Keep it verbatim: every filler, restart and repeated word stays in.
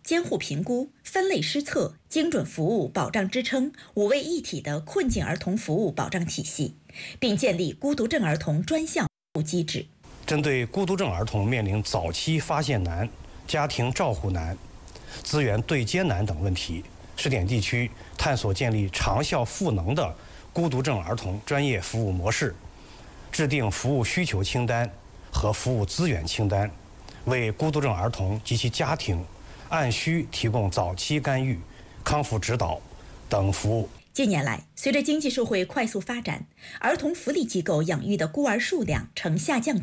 监护评估、分类施策、精准服务保障支撑五位一体的困境儿童服务保障体系，并建立孤独症儿童专项服务机制。 针对孤独症儿童面临早期发现难、家庭照护难、资源对接难等问题，试点地区探索建立长效赋能的孤独症儿童专业服务模式，制定服务需求清单和服务资源清单，为孤独症儿童及其家庭按需提供早期干预、康复指导等服务。 近年来，随着经济社会快速发展，儿童福利机构养育的孤儿数量呈下降